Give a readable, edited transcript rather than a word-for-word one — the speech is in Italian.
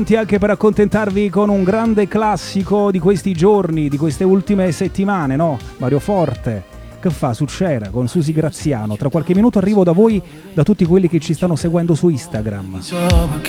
Anche per accontentarvi con un grande classico di questi giorni, di queste ultime settimane, no? Mario Forte, che fa su C'era con Susi Graziano. Tra qualche minuto arrivo da voi, da tutti quelli che ci stanno seguendo su Instagram.